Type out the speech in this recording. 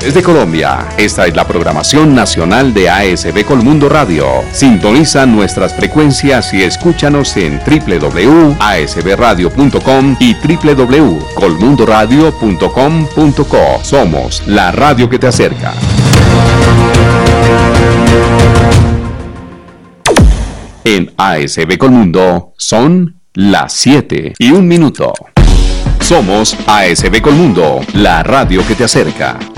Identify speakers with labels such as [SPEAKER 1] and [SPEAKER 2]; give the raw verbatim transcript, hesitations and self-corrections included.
[SPEAKER 1] Desde Colombia, esta es la programación nacional de A S B Colmundo Radio. Sintoniza nuestras frecuencias y escúchanos en doble u doble u doble u punto a s b radio punto com y doble u doble u doble u punto colmundo radio punto com punto co. Somos la radio que te acerca. En A S B Colmundo son las siete y un minuto. Somos A S B Colmundo, la radio que te acerca.